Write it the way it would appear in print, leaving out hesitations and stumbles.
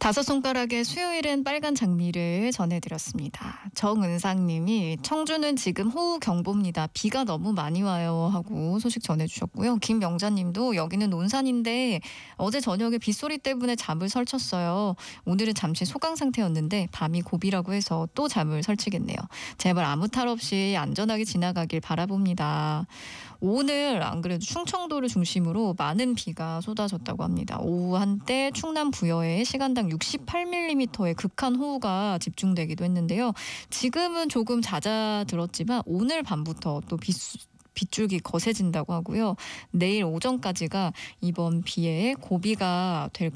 다섯 손가락의 수요일은 빨간 장미를 전해드렸습니다. 정은상님이 청주는 지금 호우경보입니다. 비가 너무 많이 와요 하고 소식 전해주셨고요. 김명자님도 여기는 논산인데 어제 저녁에 빗소리 때문에 잠을 설쳤어요. 오늘은 잠시 소강 상태였는데 밤이 고비라고 해서 또 잠을 설치겠네요. 제발 아무 탈 없이 안전하게 지나가길 바라봅니다. 오늘 안 그래도 충청도를 중심으로 많은 비가 쏟아졌다고 합니다. 오후 한때 충남 부여에 시간당 68mm의 극한 호우가 집중되기도 했는데요. 지금은 조금 잦아들었지만 오늘 밤부터 또 빗줄기 거세진다고 하고요. 내일 오전까지가 이번 비의 고비가 될